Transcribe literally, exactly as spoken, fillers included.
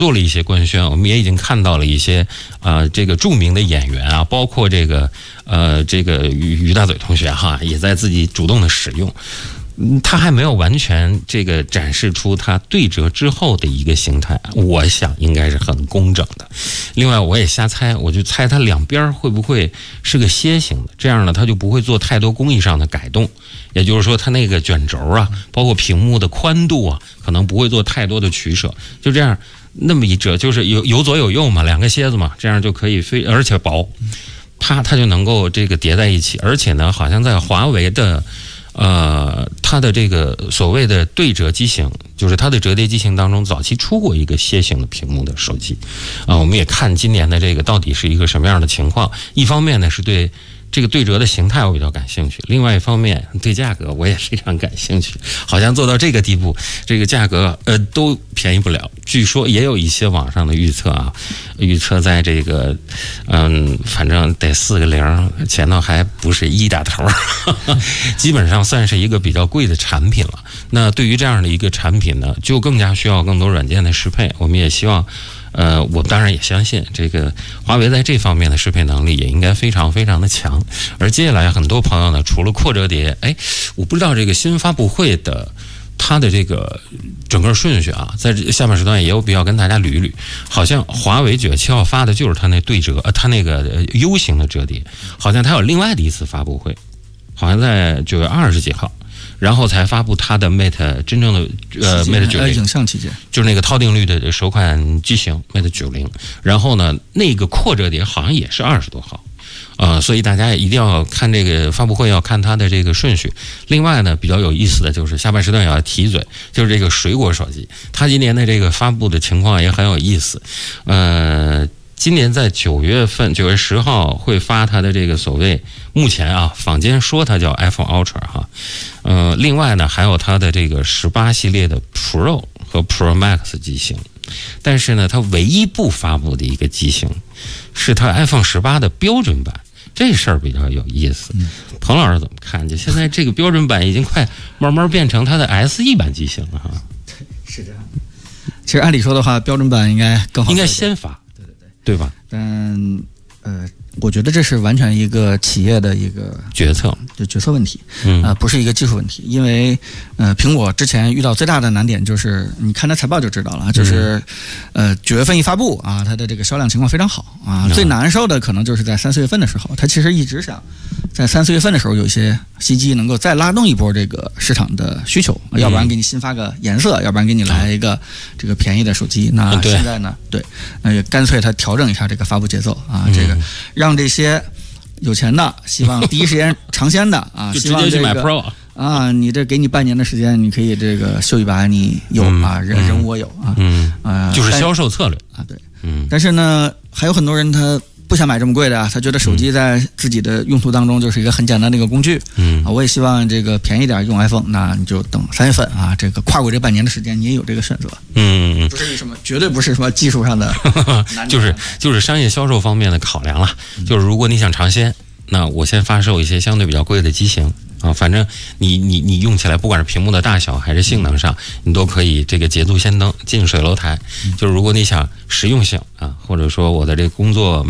做了一些官宣，我们也已经看到了一些啊、呃，这个著名的演员啊，包括这个呃，这个于于大嘴同学哈，也在自己主动的使用。嗯，他还没有完全这个展示出他对折之后的一个形态，我想应该是很工整的。另外，我也瞎猜，我就猜他两边会不会是个楔形的，这样呢，他就不会做太多工艺上的改动。也就是说，它那个卷轴啊，包括屏幕的宽度啊，可能不会做太多的取舍，就这样。那么一折就是有有左有右嘛，两个楔子嘛，这样就可以飞，而且薄，啪，它就能够这个叠在一起。而且呢，好像在华为的呃它的这个所谓的对折机型，就是它的折叠机型当中，早期出过一个楔形的屏幕的手机啊、呃。我们也看今年的这个到底是一个什么样的情况。一方面呢是对这个对折的形态我比较感兴趣，另外一方面对价格我也非常感兴趣。好像做到这个地步，这个价格呃都便宜不了。据说也有一些网上的预测啊，预测在这个嗯，反正得四个零，前头还不是一打头，基本上算是一个比较贵的产品了。那对于这样的一个产品呢，就更加需要更多软件的适配。我们也希望。呃，我当然也相信这个华为在这方面的适配能力也应该非常非常的强。而接下来很多朋友呢，除了扩折叠，哎，我不知道这个新闻发布会的它的这个整个顺序啊，在下半时段也有必要跟大家捋一捋。好像华为九月七号发的就是它那对折，呃，它那个 U 型的折叠，好像它有另外的一次发布会，好像在九月二十几号。然后才发布它的 Mate 真正的呃 Mate 九零影像器件， 就是那个超定律的首款机型 Mate 九零。然后呢，那个扩折叠好像也是二十多号，呃，所以大家一定要看这个发布会，要看它的这个顺序。另外呢，比较有意思的就是下半时段也要提一嘴，就是这个水果手机，它今年的这个发布的情况也很有意思，呃。今年在九月份，九月十号会发它的这个所谓目前啊，坊间说它叫 iPhone Ultra 哈，呃，另外呢还有它的这个十八系列的 Pro 和 Pro Max 机型，但是呢，它唯一不发布的一个机型是它 iPhone 十八的标准版，这事儿比较有意思。彭老师怎么看？就现在这个标准版已经快慢慢变成它的 S E 版机型了哈。 是这样。其实按理说的话，标准版应该更好， 应该先发。对吧？ 但呃，我觉得这是完全一个企业的一个决策， 就决策问题， 嗯， 呃，不是一个技术问题。因为呃，苹果之前遇到最大的难点就是，你看它财报就知道了，就是呃九月份一发布啊，它的这个销量情况非常好啊。最难受的可能就是在三四月份的时候，它其实一直想在三四月份的时候有一些袭击，能够再拉动一波这个市场的需求，要不然给你新发个颜色，要不然给你来一个这个便宜的手机。那现在呢，对，那也干脆它调整一下这个发布节奏啊，这个让这些有钱的希望第一时间尝鲜的啊， 就直接去买 Pro 啊，你这给你半年的时间，你可以这个秀一把你有啊，人人我有啊， 嗯啊， 就是销售策略啊，对，嗯，但是呢，还有很多人他不想买这么贵的啊，他觉得手机在自己的用途当中就是一个很简单的一个工具，嗯，啊，我也希望这个便宜点用 iPhone， 那你就等三月份啊，这个跨过这半年的时间，你也有这个选择， 嗯嗯， 不是什么，绝对不是什么技术上的难， 就是就是商业销售方面的考量了，嗯，就是如果你想尝鲜，那我先发售一些相对比较贵的机型。啊，反正你你你用起来，不管是屏幕的大小还是性能上，你都可以这个捷足先登，近水楼台。就是如果你想实用性啊，或者说我的这个工作